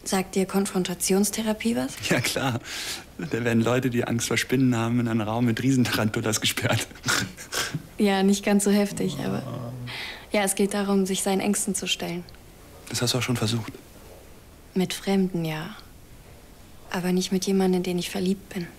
Sagt dir Konfrontationstherapie was? Ja, klar. Da werden Leute, die Angst vor Spinnen haben, in einen Raum mit Riesentarantulas gesperrt. Ja, nicht ganz so heftig, aber... Ja, es geht darum, sich seinen Ängsten zu stellen. Das hast du auch schon versucht. Mit Fremden, ja. Aber nicht mit jemandem, in den ich verliebt bin.